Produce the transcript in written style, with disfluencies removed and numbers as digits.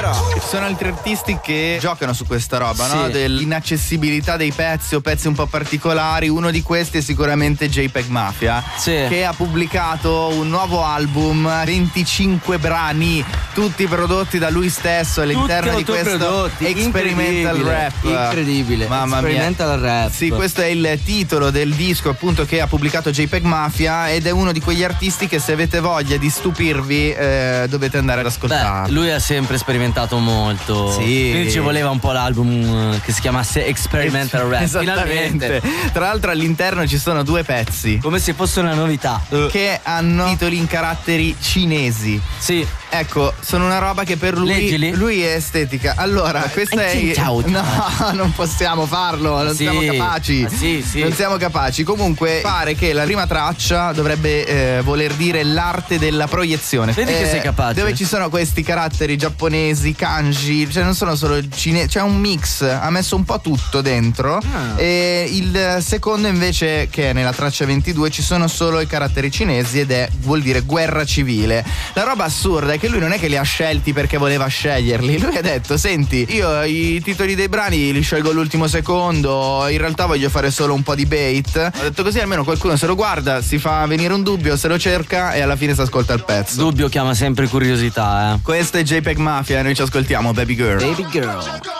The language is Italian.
Però ci sono altri artisti che giocano su questa roba, no? Dell'inaccessibilità dei pezzi o pezzi un po' particolari. Uno di questi è sicuramente JPEG Mafia, che ha pubblicato un nuovo album, 25 brani, tutti prodotti da lui stesso all'interno di questo experimental rap. Incredibile. Mamma experimental mia. rap. Sì, questo è il titolo del disco appunto che ha pubblicato JPEG Mafia, ed è uno di quegli artisti che se avete voglia di stupirvi dovete andare ad ascoltarlo. Lui ha sempre sperimentato molto. Sì. Quindi ci voleva un po' l'album che si chiamasse Experimental Rap. Esattamente. Tra l'altro all'interno ci sono due pezzi, come se fosse una novità, che hanno titoli in caratteri cinesi. Sì. Ecco, sono una roba che per lui è estetica. Allora, questa è. No, non possiamo farlo, non siamo capaci. Non siamo capaci. Comunque, pare che la prima traccia dovrebbe voler dire l'arte della proiezione. Vedi che sei capace. Dove ci sono questi caratteri giapponesi, kanji, cioè non sono solo cinesi, c'è un mix, ha messo un po' tutto dentro. E il secondo invece, che è nella traccia 22, ci sono solo i caratteri cinesi ed vuol dire guerra civile. La roba assurda è che lui non è che li ha scelti perché voleva sceglierli. Lui ha detto: senti, io i titoli dei brani li scelgo all'ultimo secondo, in realtà voglio fare solo un po' di bait. Ho detto così almeno qualcuno se lo guarda, si fa venire un dubbio, se lo cerca e alla fine si ascolta il pezzo. Dubbio chiama sempre curiosità. Questo è JPEG Mafia e noi ci ascoltiamo Baby Girl. Baby Girl.